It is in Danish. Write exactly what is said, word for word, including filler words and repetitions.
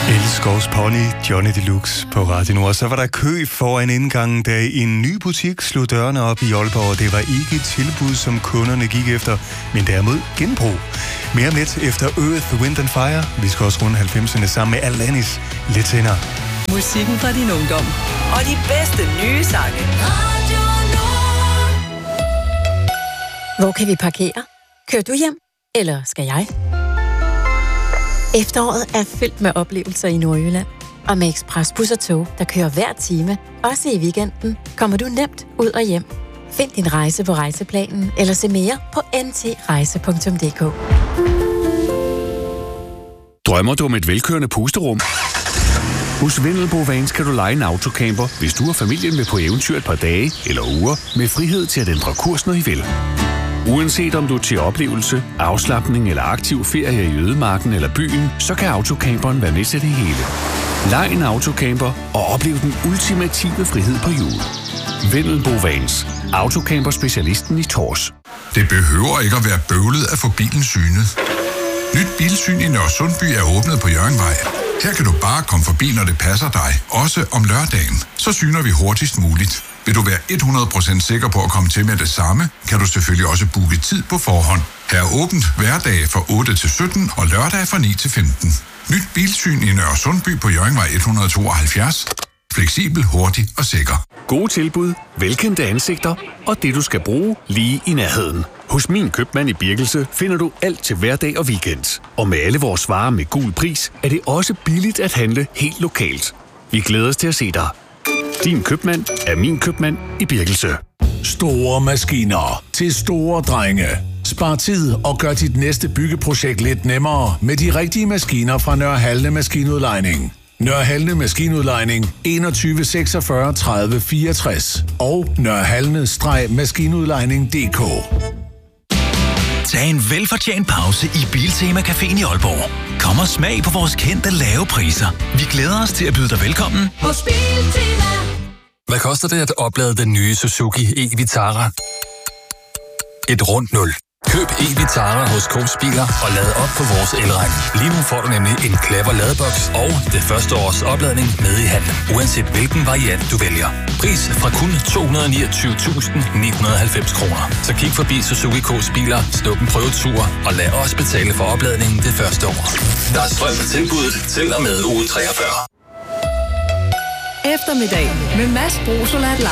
Elskovs Pony, Johnny Deluxe på Radio Nord. Så var der kø foran indgangen, da en ny butik slog dørene op i Aalborg. Det var ikke et tilbud, som kunderne gik efter, men derimod genbrug. Mere om lidt efter Earth, Wind and Fire. Vi skal også runde halvfemserne sammen med Alanis lidt senere. Musikken fra din ungdom og de bedste nye sange. Radio Nord. Hvor kan vi parkere? Kører du hjem? Eller skal jeg? Efteråret er fyldt med oplevelser i Nordjylland. Og med Expressbus og tog, der kører hver time, også i weekenden, kommer du nemt ud og hjem. Find din rejse på Rejseplanen eller se mere på n t rejse punktum d k. Drømmer du om et velkørende pusterum? Hos Vendelbo Vans kan du leje en autocamper, hvis du og familien vil på eventyr et par dage eller uger, med frihed til at ændre kurs, når I vil. Uanset om du er til oplevelse, afslapning eller aktiv ferie i ødemarken eller byen, så kan autocamperen være med til det hele. Lej en autocamper og oplev den ultimative frihed på hjul. Vendelbo Vans. Autocamper-specialisten i Tors. Det behøver ikke at være bøvlet at få bilen synet. Nyt bilsyn i Nørresundby er åbnet på Hjørringvej. Her kan du bare komme forbi, når det passer dig, også om lørdagen. Så syner vi hurtigst muligt. Vil du være hundrede procent sikker på at komme til med det samme, kan du selvfølgelig også booke tid på forhånd. Her er åbent hverdage fra otte til sytten og lørdag fra ni til femten. Nyt bilsyn i Nørresundby på Hjørringvej et hundrede og tooghalvfjerds. Fleksibel, hurtig og sikker. Gode tilbud, velkendte ansigter og det, du skal bruge lige i nærheden. Hos Min Købmand i Birkelse finder du alt til hverdag og weekend. Og med alle vores varer med gul pris, er det også billigt at handle helt lokalt. Vi glæder os til at se dig. Din købmand er Min Købmand i Birkelse. Store maskiner til store drenge. Spar tid og gør dit næste byggeprojekt lidt nemmere med de rigtige maskiner fra Nørre Halne Maskinudlejning. Nørre Halne Maskinudlejning enogtyve seksogfyrre tredive fireogtres og nørre halne maskinudlejning punktum d k. Tag en velfortjent pause i Biltema Caféen i Aalborg. Kom og smag på vores kendte lave priser. Vi glæder os til at byde dig velkommen Hos Biltema. Hvad koster det at oplade den nye Suzuki e-Vitara? Et rundt nul. Køb e-Vitara hos Kogs Biler og lad op på vores elrække. Lige nu får du nemlig en Clever ladeboks og det første års opladning med i handen, uanset hvilken variant du vælger. Pris fra kun to hundrede og niogtyve tusind ni hundrede og halvfems kroner. Så kig forbi Suzuki Kogs Biler, snup en prøvetur og lad os betale for opladningen det første år. Der er strøm til tilbuddet til og med uge treogfyrre. Eftermiddag med Mads Brosolat